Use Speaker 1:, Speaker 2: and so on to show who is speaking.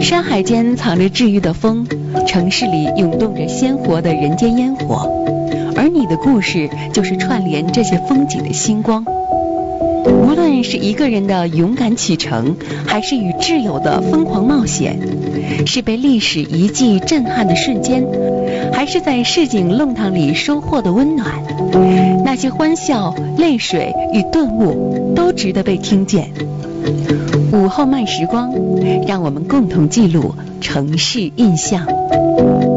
Speaker 1: 山海间藏着治愈的风，城市里涌动着鲜活的人间烟火，而你的故事就是串联这些风景的星光。无论是一个人的勇敢启程，还是与挚友的疯狂冒险，是被历史遗迹震撼的瞬间，还是在市井弄堂里收获的温暖，那些欢笑、泪水与顿悟都值得被听见。午后慢时光，让我们共同记录城市印象。